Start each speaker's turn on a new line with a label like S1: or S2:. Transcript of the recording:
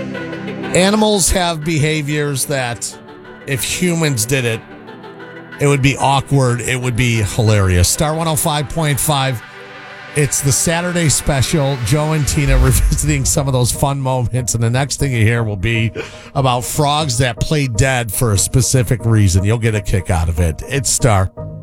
S1: Animals have behaviors that if humans did it, it would be awkward. It would be hilarious. Star 105.5. It's the Saturday special. Joe and Tina revisiting some of those fun moments. And the next thing you hear will be about frogs that play dead for a specific reason. You'll get a kick out of it. It's Star.